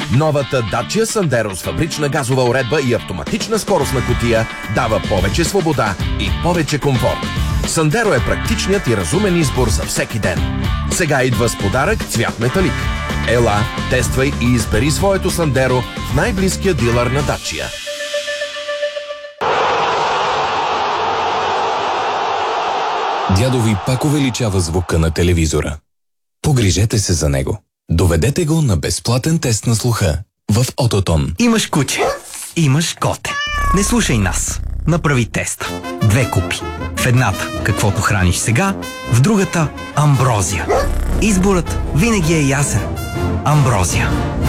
Новата Dacia Sandero с фабрична газова уредба и автоматична скоростна кутия дава повече свобода и повече комфорт. Sandero е практичният и разумен избор за всеки ден. Сега идва с подарък цвят металик. Ела, тествай и избери своето Sandero в най-близкия дилър на Dacia. Дядо ви пак увеличава звука на телевизора. Погрижете се за него. Доведете го на безплатен тест на слуха в Ототон. Имаш куче, имаш коте. Не слушай нас. Направи теста. 2 купи. В едната каквото храниш сега, в другата амброзия. Изборът винаги е ясен. Амброзия.